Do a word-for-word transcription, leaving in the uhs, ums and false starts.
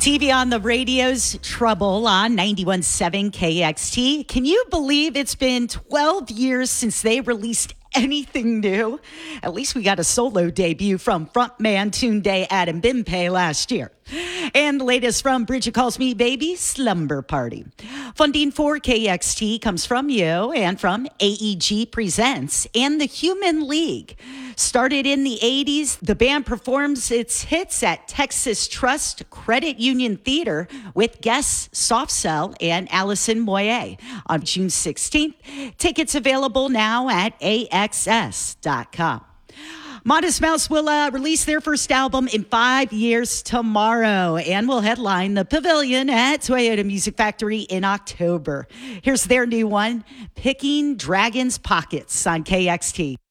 T V on the radio's Trouble on ninety-one point seven K X T. Can you believe it's been twelve years since they released anything new? At least we got a solo debut from frontman Tunde Adebimpe last year. And the latest from Bridget Calls Me Baby, Slumber Party. Funding for K X T comes from you and from A E G Presents and the Human League. Started in the eighties, the band performs its hits at Texas Trust Credit Union Theater with guests Soft Cell and Allison Moye on June sixteenth. Tickets available now at A X S dot com. Modest Mouse will uh, release their first album in five years tomorrow and will headline the Pavilion at Toyota Music Factory in October. Here's their new one, Picking Dragon's Pockets on K X T.